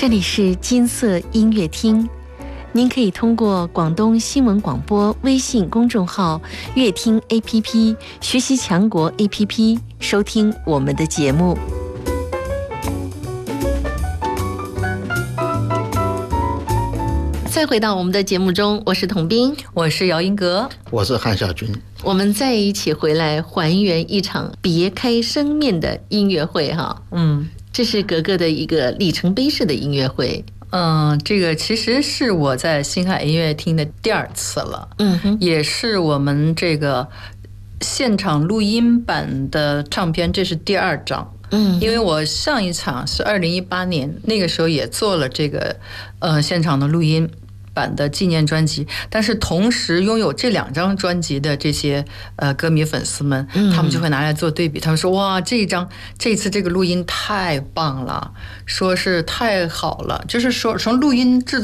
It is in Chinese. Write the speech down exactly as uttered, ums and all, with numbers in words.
这里是金色音乐厅，您可以通过广东新闻广播微信公众号、乐听 A P P、学习强国 A P P 收听我们的节目。再回到我们的节目中，我是童斌， 我是姚英格， 我是韩小军。 我们在一起回来还原一场别开生面的音乐会哈。嗯，这是格格的一个里程碑式的音乐会。 嗯，这个其实是我在星海音乐厅的第二次了，嗯哼，也是我们这个现场录音版的唱片，这是第二张。嗯，因为我上一场是二零一八年，那个时候也做了这个呃现场的录音版的纪念专辑，但是同时拥有这两张专辑的这些呃歌迷粉丝们，他们就会拿来做对比，他们说哇，这一张这次这个录音太棒了，说是太好了，就是说从录音制作